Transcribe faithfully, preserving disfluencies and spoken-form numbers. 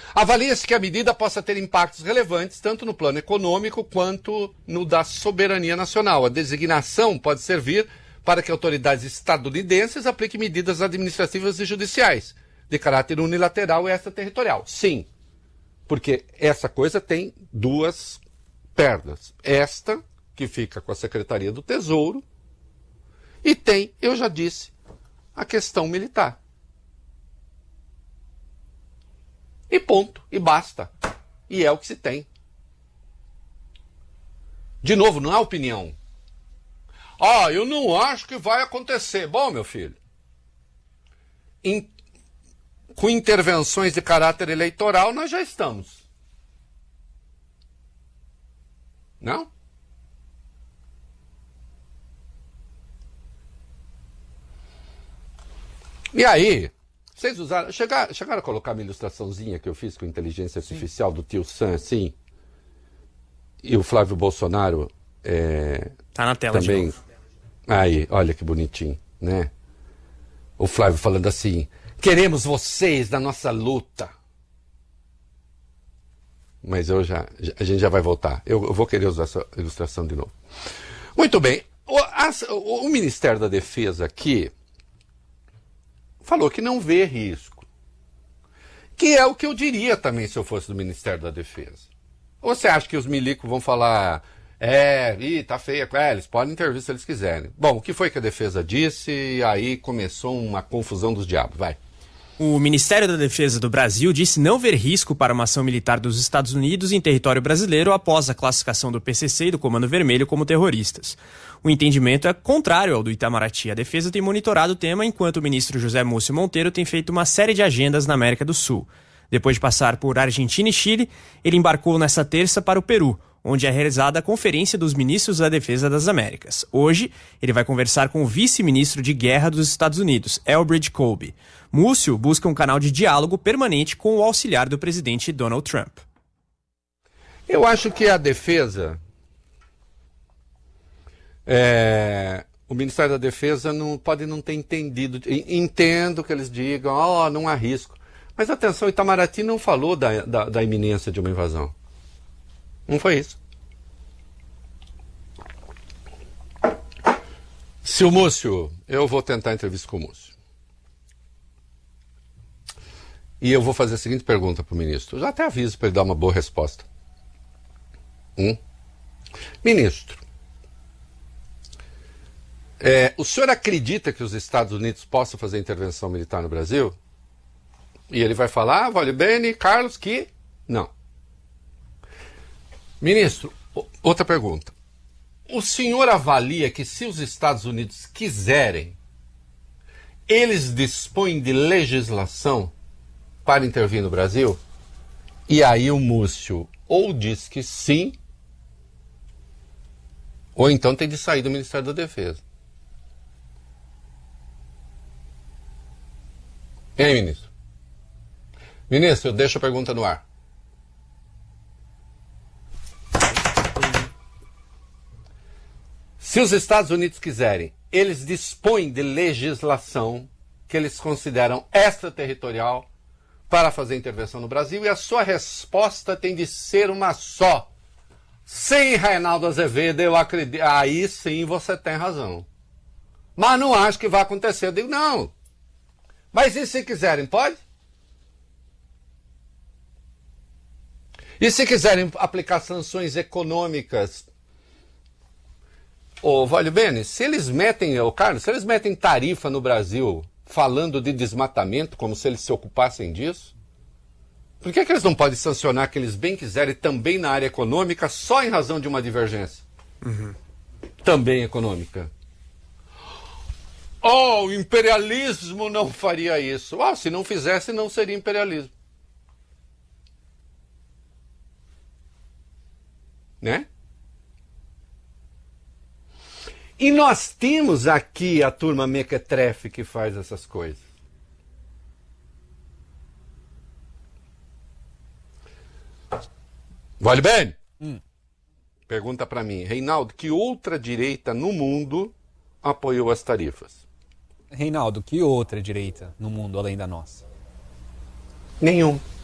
Avalia-se que a medida possa ter impactos relevantes tanto no plano econômico quanto no da soberania nacional. A designação pode servir para que autoridades estadunidenses apliquem medidas administrativas e judiciais de caráter unilateral e extraterritorial. Sim, porque essa coisa tem duas pernas. Esta, que fica com a Secretaria do Tesouro, e tem, eu já disse, a questão militar. E ponto, e basta. E é o que se tem. De novo, não é opinião. Ah, eu não acho que vai acontecer. Bom, meu filho, em, com intervenções de caráter eleitoral, nós já estamos. Não? E aí, vocês usaram, chegaram, chegaram a colocar uma ilustraçãozinha que eu fiz com inteligência artificial Sim. do tio Sam, assim? E o Flávio Bolsonaro é, tá na tela também. de novo. Aí, olha que bonitinho, né? O Flávio falando assim, queremos vocês na nossa luta. Mas eu já, a gente já vai voltar. Eu, eu vou querer usar essa ilustração de novo. Muito bem. O, a, o, o Ministério da Defesa aqui falou que não vê risco. Que é o que eu diria também se eu fosse do Ministério da Defesa. Ou você acha que os milicos vão falar, é, ih, tá feia, é, eles podem intervir se eles quiserem. Bom, o que foi que a Defesa disse? E aí começou uma confusão dos diabos. Vai. O Ministério da Defesa do Brasil disse não ver risco para uma ação militar dos Estados Unidos em território brasileiro após a classificação do P C C e do Comando Vermelho como terroristas. O entendimento é contrário ao do Itamaraty. A defesa tem monitorado o tema enquanto o ministro José Múcio Monteiro tem feito uma série de agendas na América do Sul. Depois de passar por Argentina e Chile, ele embarcou nesta terça para o Peru, onde é realizada a Conferência dos Ministros da Defesa das Américas. Hoje, ele vai conversar com o vice-ministro de Guerra dos Estados Unidos, Elbridge Colby. Múcio busca um canal de diálogo permanente com o auxiliar do presidente Donald Trump. Eu acho que a defesa... É, o Ministério da Defesa não, pode não ter entendido. Entendo que eles digam, ó, oh, não há risco. Mas atenção, Itamaraty não falou da, da, da iminência de uma invasão. Não foi isso. Se o Múcio, eu vou tentar a entrevista com o Múcio. E eu vou fazer a seguinte pergunta para o ministro. Eu já até aviso para ele dar uma boa resposta. Hum? Ministro, é, o senhor acredita que os Estados Unidos possam fazer intervenção militar no Brasil? E ele vai falar, vale bem, Carlos, que não. Ministro, outra pergunta. O senhor avalia que se os Estados Unidos quiserem, eles dispõem de legislação para intervir no Brasil? E aí o Múcio ou diz que sim, ou então tem de sair do Ministério da Defesa. Hein, ministro? Ministro, eu deixo a pergunta no ar. Se os Estados Unidos quiserem, eles dispõem de legislação que eles consideram extraterritorial para fazer intervenção no Brasil, e a sua resposta tem de ser uma só. Sim, Reinaldo Azevedo, eu acredito. Aí sim você tem razão. Mas não acho que vai acontecer. Eu digo, não. Mas e se quiserem, pode? E se quiserem aplicar sanções econômicas? Ô, Vale Bene, se eles metem, ô Carlos, se eles metem tarifa no Brasil falando de desmatamento, como se eles se ocupassem disso, por que, que eles não podem sancionar que eles bem quiserem também na área econômica só em razão de uma divergência? Uhum. Também econômica. Oh, o imperialismo não faria isso. Oh, se não fizesse, não seria imperialismo. Né? E nós temos aqui a turma mequetrefe que faz essas coisas. Vale bem? Hum. Pergunta para mim, Reinaldo, que outra direita no mundo apoiou as tarifas? Reinaldo, que outra direita no mundo além da nossa? Nenhum.